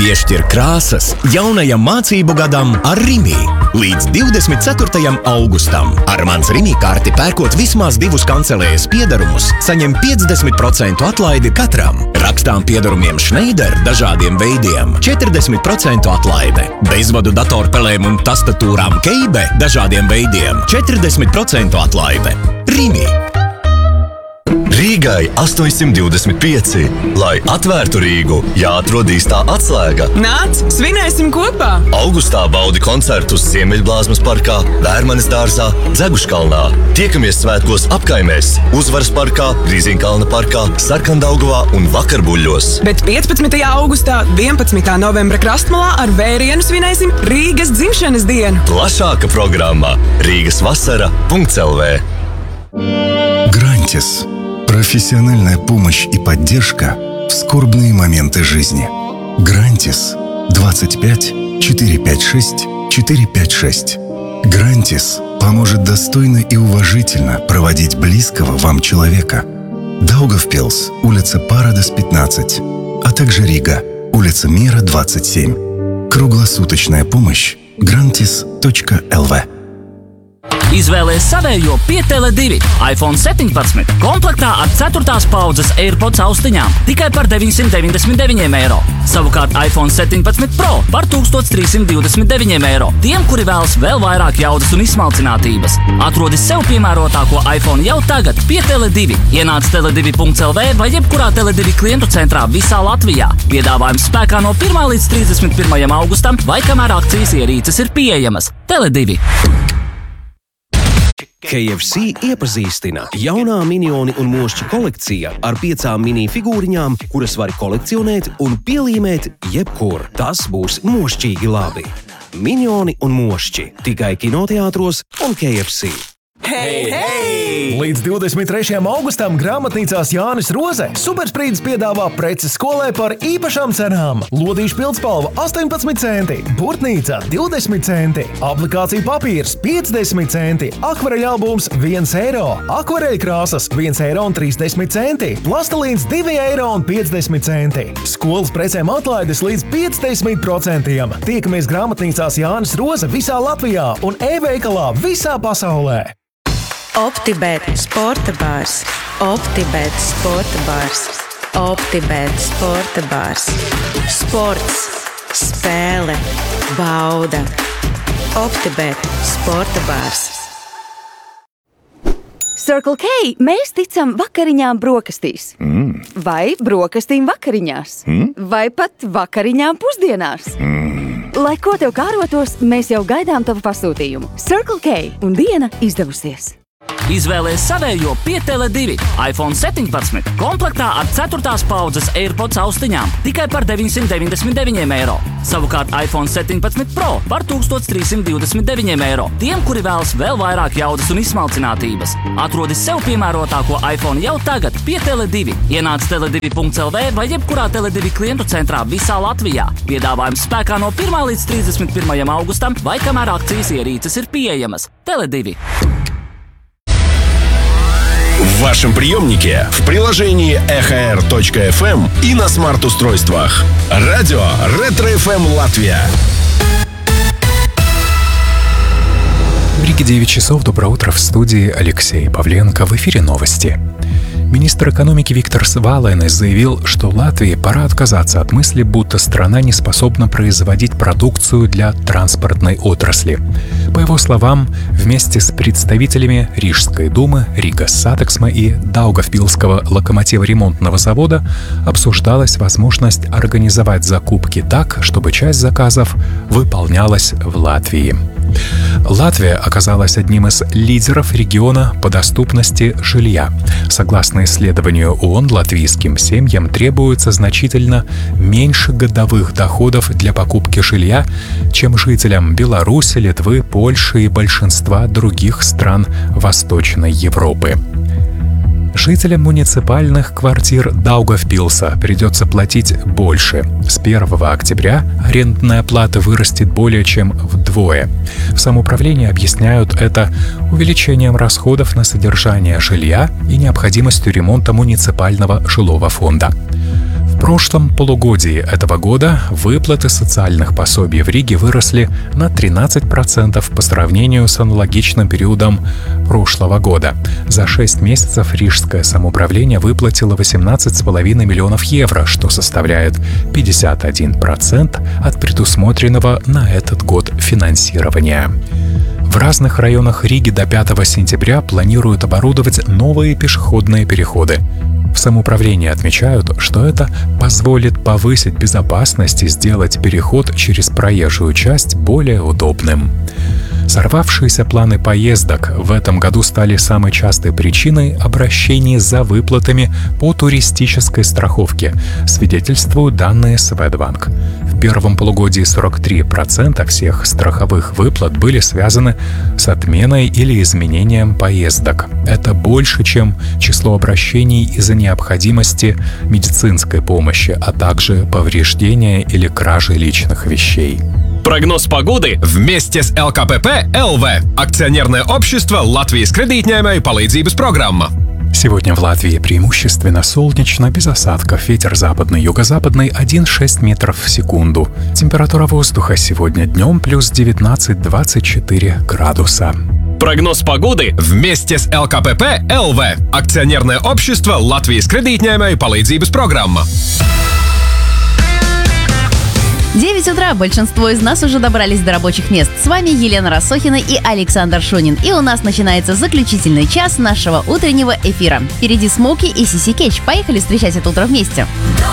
Piešķir krāsas jaunajam mācību gadam ar Rimi. Līdz 24. augustam ar Mans Rimi karti pērkot vismaz 2 kancelējas piedarumus, saņem 50% atlaidi katram. Rakstām piedarumiem Schneider dažādiem veidiem 40% atlaide. Bezvadu datorpelēm un tastatūrām Keibe dažādiem veidiem 40% atlaide. Rimi. Rīgai 825. Lai atvērtu Rīgu, jāatrod īstā atslēga. Nāc, svinēsim kopā! Augustā baudi koncertus Ziemeļblāzmas parkā, Vērmanes dārzā, Dzeguškalnā. Tiekamies svētkos apkaimēs, Uzvaras parkā, Grīziņkalna parkā, Sarkandaugavā un Vakarbuļļos. Bet 15. augustā, 11. novembra Krastmalā ar vērienu svinēsim Rīgas dzimšanas dienu. Plašāka programma rigasvasara.lv. Грантис. Профессиональная помощь и поддержка в скорбные моменты жизни. Грантис 25 456 456. Грантис поможет достойно и уважительно проводить близкого вам человека. Даугавпилс, улица Парадес, 15, а также Рига, улица Мира, 27. Круглосуточная помощь grantis.lv. Izvēlies savējo pie Tele2. iPhone 17 komplektā ar 4. paudzes AirPods austiņām tikai par 999 eiro. Savukārt iPhone 17 Pro par 1329 eiro. Tiem, kuri vēlas vēl vairāk jaudas un izsmalcinātības. Atrodi sev piemērotāko iPhone jau tagad pie Tele2. Ienāc tele2.lv vai jebkurā Tele2 klientu centrā visā Latvijā. Piedāvājums spēkā no 1. līdz 31. augustam vai kamēr akcijas ierīces ir pieejamas. Tele2. KFC iepazīstina jaunā minioni un mošķi kolekcija ar 5 mini figūriņām, kuras var kolekcionēt un pielīmēt jebkur. Tas būs mošķīgi labi. Minioni un mošķi tikai kinoteātros un KFC. Hei, hei! Līdz 23. augustam grāmatnīcās Jānis Roze Supersprīdis piedāvā preces skolai par īpašām cenām. Lodīšu pildspalva 18 centi, burtnīca 20 centi, aplikācija papīrs 50 centi, akvareļa albums 1 eiro, akvareļa krāsas 1 eiro un 30 centi, plastelīns 2 eiro un 50 centi. Skolas precēm atlaides līdz 50%. Tiekamies grāmatnīcās Jānis Roze visā Latvijā un e-veikalā visā pasaulē. OptiBet sporta bārs. OptiBet sporta bārs. OptiBet sporta bārs. Sports, spēle, bauda. OptiBet sporta bārs. Circle K mēs ticam vakariņām brokastīs. Vai brokastīm vakariņās. Vai pat vakariņām pusdienās. Lai ko tev kārotos, mēs jau gaidām tavu pasūtījumu. Circle K un diena izdevusies. Izvēlies savējo pie Tele2. iPhone 17 komplektā ar 4. paudzes AirPods austiņām tikai par 999 eiro. Savukārt iPhone 17 Pro par 1329 eiro. Tiem, kuri vēlas vēl vairāk jaudas un izsmalcinātības. Atrodi sev piemērotāko iPhone jau tagad pie Tele2. Ienāc tele2.lv vai jebkurā Tele2 klientu centrā visā Latvijā. Piedāvājums spēkā no 1. līdz 31. augustam vai kamēr akcijas ierīces ir pieejamas. Tele2. В вашем приемнике, в приложении EHR.FM и на смарт-устройствах. Радио Ретро-ФМ Латвия. В Риге 9 часов. Доброе утро. В студии Алексей Павленко. В эфире новости. Министр экономики Виктор Свалайнес заявил, что Латвии пора отказаться от мысли, будто страна не способна производить продукцию для транспортной отрасли. По его словам, вместе с представителями Рижской думы, Рига Сатексма и Даугавпилского локомотиво-ремонтного завода обсуждалась возможность организовать закупки так, чтобы часть заказов выполнялась в Латвии. Латвия оказалась одним из лидеров региона по доступности жилья. Согласно исследованию ООН, латвийским семьям требуется значительно меньше годовых доходов для покупки жилья, чем жителям Беларуси, Литвы, Польши и большинства других стран Восточной Европы. Жителям муниципальных квартир Даугавпилса придется платить больше. С 1 октября арендная плата вырастет более чем вдвое. В самоуправлении объясняют это увеличением расходов на содержание жилья и необходимостью ремонта муниципального жилого фонда. В прошлом полугодии этого года выплаты социальных пособий в Риге выросли на 13% по сравнению с аналогичным периодом прошлого года. За 6 месяцев рижское самоуправление выплатило 18,5 миллионов евро, что составляет 51% от предусмотренного на этот год финансирования. В разных районах Риги до 5 сентября планируют оборудовать новые пешеходные переходы. В самоуправлении отмечают, что это позволит повысить безопасность и сделать переход через проезжую часть более удобным. Сорвавшиеся планы поездок в этом году стали самой частой причиной обращений за выплатами по туристической страховке, свидетельствуют данные Swedbank. В первом полугодии 43% всех страховых выплат были связаны с отменой или изменением поездок. Это больше, чем число обращений из-за необходимости медицинской помощи, а также повреждения или кражи личных вещей. Прогноз погоды вместе с ЛКПП ЛВ. Акционерное общество Латвijas кредитņēmēju palīdzības программа. Сегодня в Латвии преимущественно солнечно, без осадков, ветер западный, юго-западный 1,6 метров в секунду. Температура воздуха сегодня днем плюс 19-24 градуса. Прогноз погоды вместе с ЛКПП ЛВ. Акционерное общество Латвijas кредитņēmēju palīdzības программа. 9 утра. Большинство из нас уже добрались до рабочих мест. С вами Елена Рассохина и Александр Шунин. И у нас начинается заключительный час нашего утреннего эфира. Впереди Смоки и Сиси Кетч. Поехали встречать это утро вместе.